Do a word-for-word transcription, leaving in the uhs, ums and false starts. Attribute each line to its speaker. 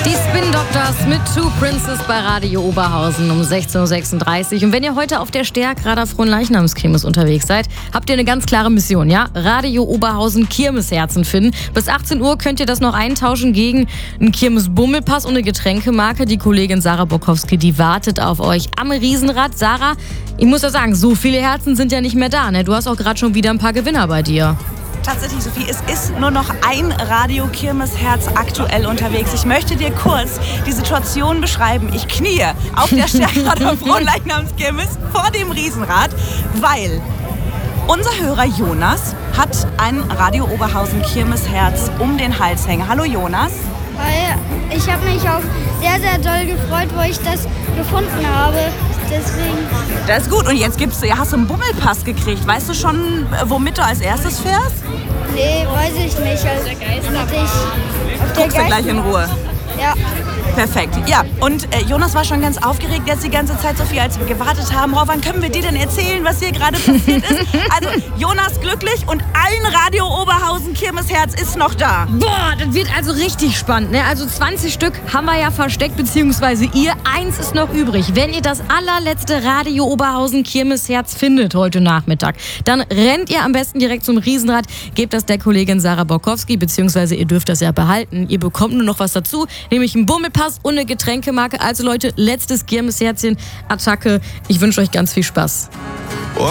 Speaker 1: Die Spin Doctors mit Two Princes bei Radio Oberhausen um sechzehn Uhr sechsunddreißig. Und wenn ihr heute auf der Stärkrader Fronleichnamskirmes unterwegs seid, habt ihr eine ganz klare Mission, ja? Radio Oberhausen Kirmesherzen finden. Bis achtzehn Uhr könnt ihr das noch eintauschen gegen einen Kirmes-Bummelpass und eine Getränkemarke. Die Kollegin Sarah Bokowski, die wartet auf euch am Riesenrad. Sarah, ich muss ja sagen, so viele Herzen sind ja nicht mehr da, ne? Du hast auch gerade schon wieder ein paar Gewinner bei dir.
Speaker 2: Tatsächlich, Sophie, es ist nur noch ein Radio-Kirmesherz aktuell unterwegs. Ich möchte dir kurz die Situation beschreiben. Ich knie auf der Stärkrader Fronleichnamskirmes vor dem Riesenrad, weil unser Hörer Jonas hat ein Radio Oberhausen Kirmesherz um den Hals hängen. Hallo Jonas.
Speaker 3: Hi, ich habe mich auch sehr, sehr doll gefreut, wo ich das gefunden habe. Deswegen.
Speaker 2: Das ist gut. Und jetzt gibst du, ja, hast du einen Bummelpass gekriegt. Weißt du schon, womit du als erstes fährst?
Speaker 3: Nee, weiß ich nicht. Also, damit ich auf der
Speaker 2: Guckst du gleich in Ruhe.
Speaker 3: Ja.
Speaker 2: Perfekt. Ja, und äh, Jonas war schon ganz aufgeregt jetzt die ganze Zeit, Sophie, als wir gewartet haben. Oh, wann können wir dir denn erzählen, was hier gerade passiert ist? Also, Jonas glücklich und ein Radio Oberhausen Kirmesherz ist noch da.
Speaker 1: Boah, das wird also richtig spannend, ne? Also zwanzig Stück haben wir ja versteckt, beziehungsweise ihr. Eins ist noch übrig. Wenn ihr das allerletzte Radio Oberhausen Kirmesherz findet heute Nachmittag, dann rennt ihr am besten direkt zum Riesenrad, gebt das der Kollegin Sarah Bokowski, beziehungsweise ihr dürft das ja behalten. Ihr bekommt nur noch was dazu, nämlich einen Bummelpass und eine Getränkemarke. Also Leute, letztes Kirmesherzchen, Attacke. Ich wünsche euch ganz viel Spaß.